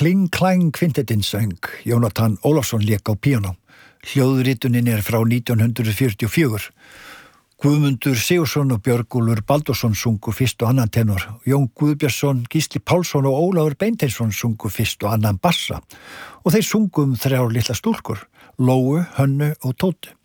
Kling Klang kvintettinn söng, Jónatan Ólafsson lék á píanó. Hljóðritunin frá 1944. Guðmundur Sigurðsson og Björgúlfur Baldursson sungu fyrst og annan tenor. Jón Guðbjörnsson, Gísli Pálsson og Ólafur Beinteinsson sungu fyrst og annan bassa. Og þeir sungu 3 litla stúlkur, Lóu, Hönnu og Tótu.